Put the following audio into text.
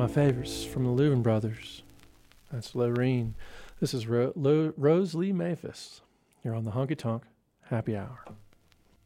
my favorites from the Louvin brothers. That's Loreen. This is Rose Lee Maphis. You're on the Honky Tonk Happy Hour.